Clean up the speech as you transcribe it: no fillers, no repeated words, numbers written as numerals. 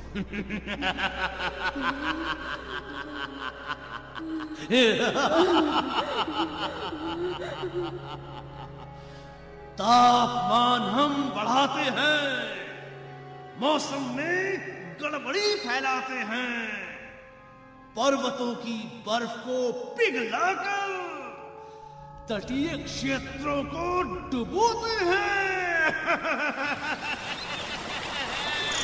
तापमान हम बढ़ाते हैं, मौसम में गड़बड़ी फैलाते हैं, पर्वतों की बर्फ को पिघलाकर तटीय क्षेत्रों को डुबोते हैं।